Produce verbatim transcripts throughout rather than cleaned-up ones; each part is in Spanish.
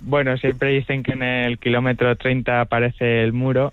bueno, siempre dicen que en el kilómetro treinta aparece el muro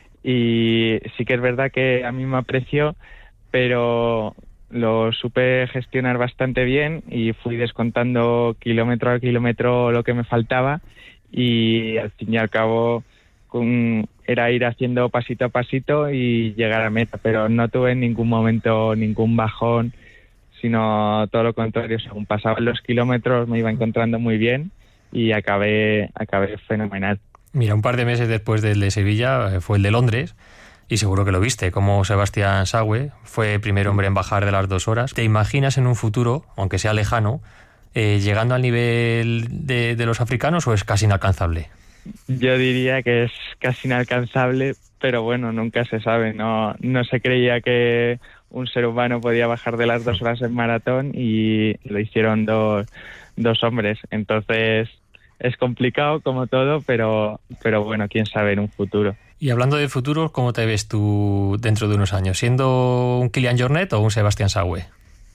y sí que es verdad que a mí me apreció, pero lo supe gestionar bastante bien y fui descontando kilómetro a kilómetro lo que me faltaba y al fin y al cabo con, era ir haciendo pasito a pasito y llegar a meta, pero no tuve en ningún momento ningún bajón, sino todo lo contrario, según pasaban los kilómetros me iba encontrando muy bien y acabé, acabé fenomenal. Mira, un par de meses después del de Sevilla fue el de Londres y seguro que lo viste, como Sebastián Saue fue el primer hombre en bajar de las dos horas. ¿Te imaginas en un futuro, aunque sea lejano, eh, llegando al nivel de, de los africanos o es casi inalcanzable? Yo diría que es casi inalcanzable, pero bueno, nunca se sabe. No, no se creía que un ser humano podía bajar de las dos horas en maratón y lo hicieron dos, dos hombres. Entonces es complicado como todo, pero, pero bueno, quién sabe en un futuro. Y hablando de futuro, ¿cómo te ves tú dentro de unos años? ¿Siendo un Kilian Jornet o un Sebastián Saue?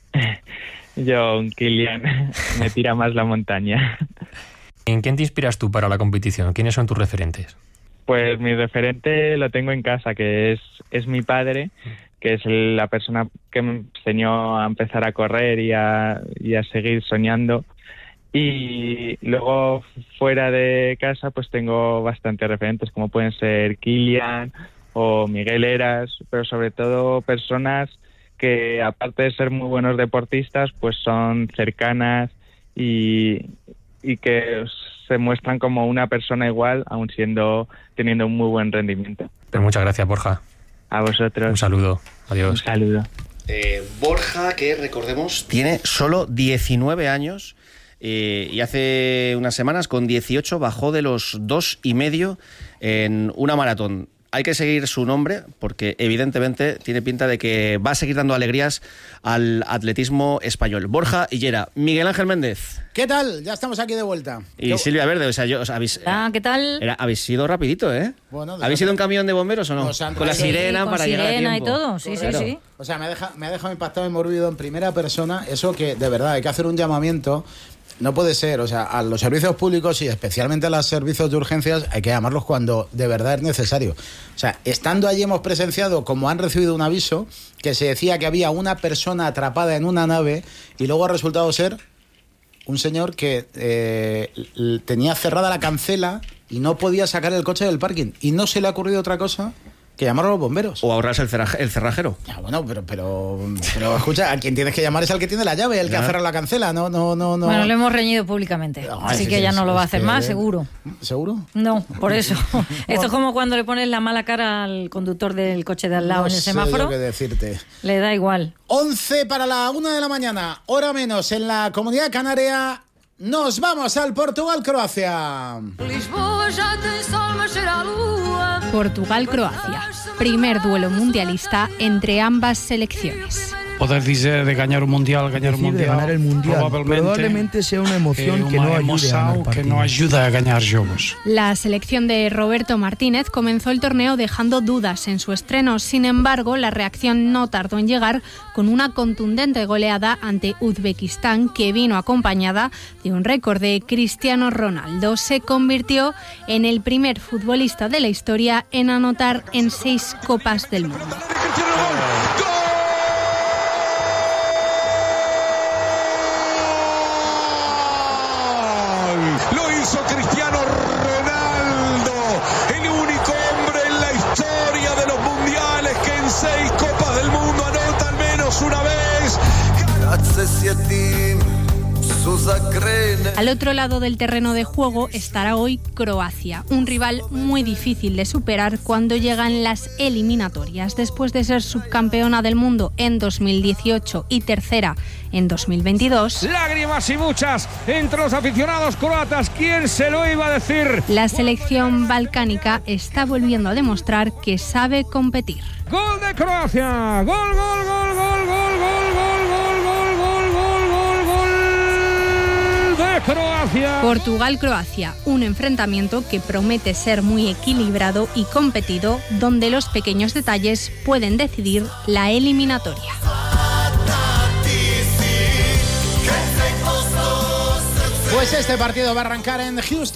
Yo, un Kilian. Me tira más la montaña. ¿En quién te inspiras tú para la competición? ¿Quiénes son tus referentes? Pues mi referente lo tengo en casa, que es, es mi padre, que es la persona que me enseñó a empezar a correr y a, y a seguir soñando. Y luego fuera de casa pues tengo bastantes referentes, como pueden ser Kilian o Miguel Eras, pero sobre todo personas que aparte de ser muy buenos deportistas pues son cercanas y, y que se muestran como una persona igual, aun siendo teniendo un muy buen rendimiento. Pero muchas gracias, Borja. A vosotros. Un saludo. Adiós. Un saludo. Eh, Borja, que recordemos, tiene solo diecinueve años. Eh, y hace unas semanas con dieciocho bajó de los dos y medio en una maratón. Hay que seguir su nombre porque evidentemente tiene pinta de que va a seguir dando alegrías al atletismo español. Borja Hillera, Miguel Ángel Méndez. ¿Qué tal? Ya estamos aquí de vuelta. Y ¿Qué... Silvia Verde, o sea, yo os habéis... Ah, ¿qué tal? Era, habéis sido rapidito, ¿eh? Bueno, ¿habéis sido un camión de bomberos o no? Con la sirena sí, para con llegar sirena a tiempo. Y todo, sí, claro. sí, sí. O sea, me ha dejado, me ha dejado impactado y morbido en primera persona. Eso que, de verdad, hay que hacer un llamamiento. No puede ser, o sea, a los servicios públicos y especialmente a los servicios de urgencias hay que llamarlos cuando de verdad es necesario. O sea, estando allí hemos presenciado como han recibido un aviso que se decía que había una persona atrapada en una nave y luego ha resultado ser un señor que eh, tenía cerrada la cancela y no podía sacar el coche del parking y no se le ha ocurrido otra cosa que llamar a los bomberos. O ahorrarse el, cerraje, el cerrajero. Ya, bueno, pero, pero, pero escucha, a quien tienes que llamar es al que tiene la llave, el que ha cerrado la cancela, no, no, no, no. Bueno, lo hemos reñido públicamente, no, así que, que ya no lo va a hacer más, seguro. ¿Seguro? No, por eso. Esto es como cuando le pones la mala cara al conductor del coche de al lado no en el semáforo. No sé yo qué decirte. Le da igual. once para la una de la mañana, hora menos en la Comunidad Canaria. Nos vamos al Portugal-Croacia. Portugal-Croacia. Primer duelo mundialista entre ambas selecciones. Poder dizer de ganar un mundial, ganar un mundial, ganar el mundial probablemente, probablemente sea una emoción que no ayude a ganar que no ayuda a ganar juegos. La selección de Roberto Martínez comenzó el torneo dejando dudas en su estreno. Sin embargo, la reacción no tardó en llegar con una contundente goleada ante Uzbekistán que vino acompañada de un récord de Cristiano Ronaldo. Se convirtió en el primer futbolista de la historia en anotar en seis Copas del Mundo. Lo hizo Cristiano Ronaldo, el único hombre en la historia de los mundiales que en seis Copas del Mundo anota al menos una vez. Al otro lado del terreno de juego estará hoy Croacia, un rival muy difícil de superar cuando llegan las eliminatorias. Después de ser subcampeona del mundo en dos mil dieciocho y tercera en dos mil veintidós. Lágrimas y muchas entre los aficionados croatas. ¿Quién se lo iba a decir? La selección balcánica está volviendo a demostrar que sabe competir. ¡Gol de Croacia! ¡Gol, gol, gol, gol, gol, gol, gol, gol, gol, gol, gol, gol, gol de Croacia! Portugal-Croacia, un enfrentamiento que promete ser muy equilibrado y competido, donde los pequeños detalles pueden decidir la eliminatoria. Pues este partido va a arrancar en Houston.